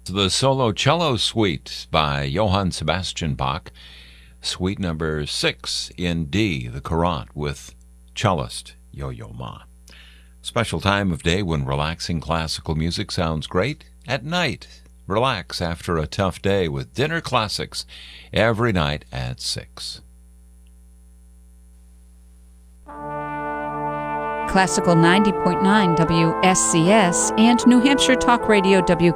The Solo Cello Suite by Johann Sebastian Bach, Suite number 6 in D, the Current, with cellist Yo-Yo Ma. Special time of day when relaxing classical music sounds great at night. Relax after a tough day with dinner classics every night at 6. Classical 90.9 WSCS and New Hampshire Talk Radio